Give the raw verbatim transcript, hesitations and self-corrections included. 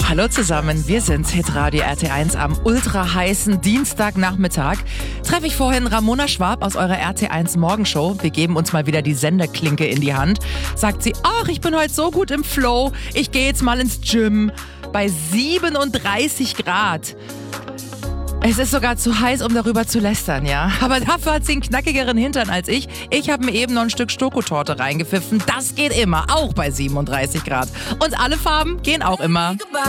Hallo zusammen, wir sind Hitradio R T eins am ultra heißen Dienstagnachmittag. Treffe ich vorhin Ramona Schwab aus eurer R T eins Morgenshow. Wir geben uns mal wieder die Senderklinke in die Hand. Sagt sie, ach, ich bin heute so gut im Flow, ich gehe jetzt mal ins Gym. Bei siebenunddreißig Grad. Es ist sogar zu heiß, um darüber zu lästern, ja. Aber dafür hat sie einen knackigeren Hintern als ich. Ich habe mir eben noch ein Stück Schokotorte reingepfiffen. Das geht immer, auch bei siebenunddreißig Grad. Und alle Farben gehen auch immer.